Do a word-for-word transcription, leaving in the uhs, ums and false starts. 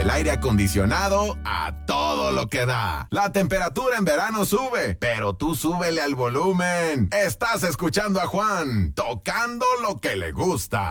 el aire acondicionado a todo lo que da. La temperatura en verano sube, pero tú súbele al volumen. Estás escuchando a Juan, tocando lo que le gusta.